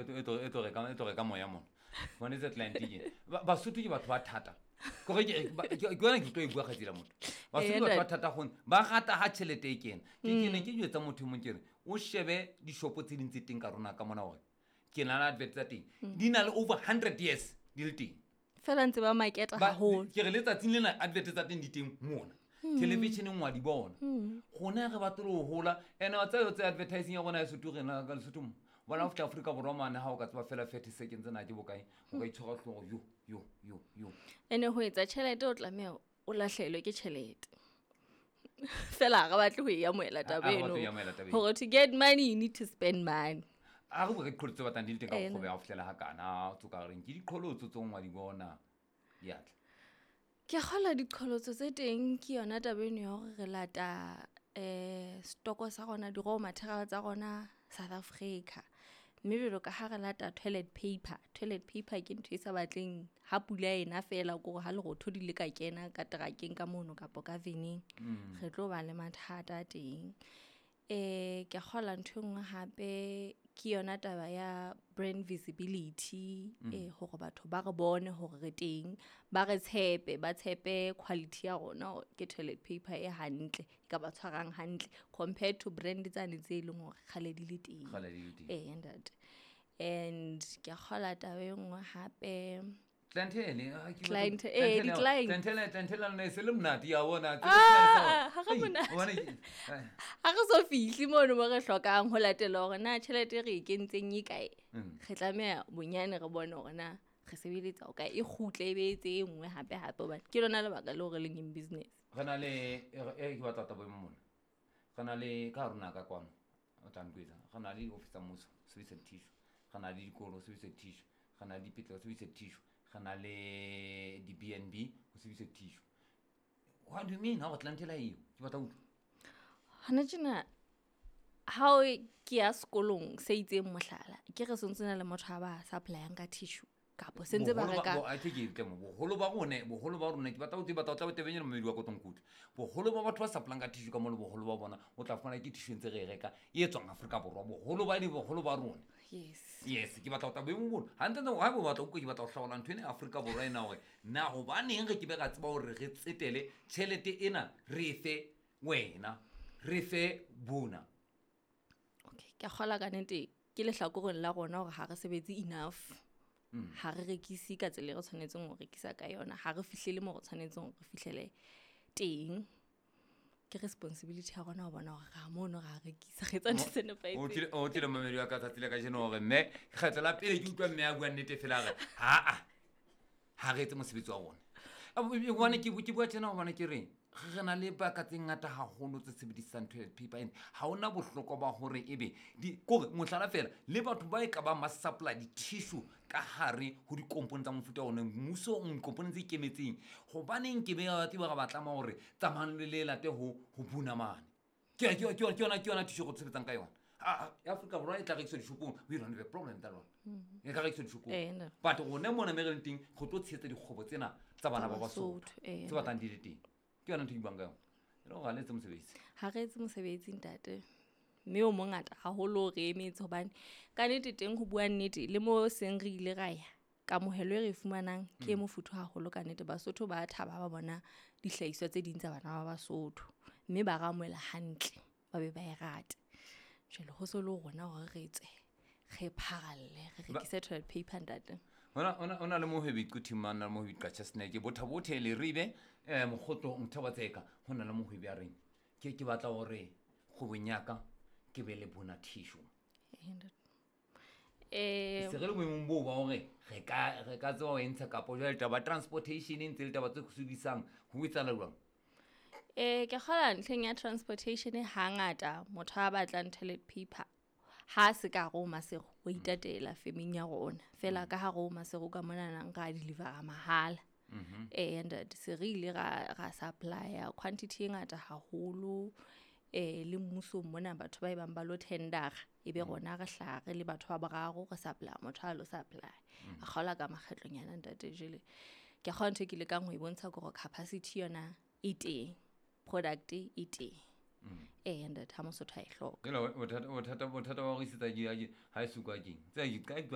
to re ka moya mona one is client ke ba suthu ke batho ba thata go ke bona ke tlo e bua ga dira motho ba suthu batho ba thata go ba gata ha chelete e kena ke ne ke jwetsa motho mo kere o shebe di shopo tse dintsi teng ka rona ka mona wa ke na advert tsa teng di na le over 100 years di le teng fela ntse ba market haholo ke re letsatsing lena advert tsa teng di teng mona televisioneng wa di bona gona ge ba tlo hola ene wa tsa yo tsa advertising ya gona ya Sotho rena ka Lesotho bona of Africa boromane ha o ka tsba fela 30 seconds na ke bokae o ka itshoga tlhogo yo ene ho etsa tšhelete o tlameo o lahlelwe ke tšhelete fela ga batle go ya moela tabeno gore to get money you need to spend money a go ke khotse batang di teng ka go be a flela ha kana o tsoka reng ke diqholotso tsongwa di bona diatla ke kgola diqholotso tse teng ke yona tabeno ya gore re lata stoko sa gona di raw material tsa gona South Africa mme belo ka ha re lata toilet paper ke ntho e sa batleng ha pula ena fela gore ha le go thodile ka kena ka trakeng ka mono ka po ka veneng re tlo ba le mathata teng ke kgola ntho ngwe hape ke yona taba ya brand visibility gore batho ba re bone gore re teng ba re tshepe ba tshepe quality ya rona ke toilet paper e hantle ka ba tshwarang hantle compared to brand tsane tse leng gore khale di le teng and ke kgola taba engwe hape clientele ne se le mnati ya bona ha re so fihli mono mo re hlokang ho latela gore na tšhelete re ikentseng e kae re tlamea bonyane re bone gore na re sebeletsa o ka e khutle e betse engwe hape ba ke lona le baka le gore le in business gana le ke batla taba mo mona gana le ka rona ka kwano o tantwetsa gana le officer muso service tissue gana le dikolo service tissue gana le dipetlo service tissue gana le di BNB go service tissue what do you mean how Atlantela eo ke batla utlwa hana jena how ke ya sekolong se itseng mohlala ke re sontsena le motho ba supplyang ka tissue kapo sentse ba reka a ke temo boholo ba rona ke batla o tla benyela mmedi wa kotonkutla boholo ba batho ba supplyang ka tissue ka mo le boholo ba bona o tla fana ke tissue ntse re reka e tswang Afrika borwa boholo ba rona yes ke batla o tla beng bona ha ntse ha go batla ke batla o hlaola ntwe ne Afrika borwa ena hore na go baneng ge ke be ga tseba hore re tsetele tšhelete ena re fe wena re fe bona okay ke kgola ka nete ke le hlakoreng la rona gore ha re sebetse enough ha re rekisi ka tsele re tshwanetseng go rekisa ka yona ha re fihlele mo go tshwanetseng go fihlele teng ke responsibility ya rona go bona gore ga mono ga rekisa ge tsa ntse o tile mamedi wa ka tsatsile ka jeno gore mme kgetlo la pele ke utlwa mme ya bua nnete fela ga ha re etse mosebetsi wa rona bone ke bua tjena go bona ke reng re na le baka tse ngata haholo tse sebedisang toilet paper and ha ona bohloko ba hore ebe di kore mohlala fela le batho ba e ka ba ma supply di tissue ka hare ho di components tsa mofuta ona mmuso o components e kemetseng go baneng ke be ga ba batla ma hore tsamang le late ho buna mane ke yona tissue go tsebetsang ka yona ya Afrika borwa e tla rekisa dishopong we don't have a problem that one e ka rekisa dishopong but gone mona me re nteng go tlo tshetsa dikgobo tsena tsa bana ba Basotho tse batlang di le teng ke yona ntho di banga eno ga letse mosebetsi ha re etse mosebetsi ntate mme o mongata haholo re emetse hobane ka nnete teng go bua nnete le mo seng re ile ga ya ka mohelo re fumanang ke mofutho haholo ka nnete Basotho ba thaba ba bona dihlahiswa tse ding tsa bana ba Basotho mme ba ramoela hantle ba be ba e rate jelo ho so le rona gore re etse re pharalle re rekise toilet paper ntate ona le mohebi kuthimana le mohebi ka chestnut bothabothe le ribe mogotlo mthabatseka hona le mohebi a reng ke batla hore go bonyaka ke be le bona tissue se re le mo ba hore re ka tswa o entsha kapo jwa taba transportation ntse le taba tse go sudisang ho itsala jwang ke kgola ntlheng ya transportation hangata motho a batlang toilet paper ha se ka go masego o itatela femeng ya rona fela ka ha go masego ka mona nang ga deliver mahala and se re ile ga supply quantity ngata haholo le mmuso mona batho ba bang ba lo tender e be gona ga hlare le batho ba boraro go supply motho a lo supply a kgola ka makgetlonyana ntate jele ke kgonte ke le ka ngwe bontsha go capacity yona e teng product e teng and tha Mosotho a e hloka ke lo bothata wa go isitsa ha e suka keng tsa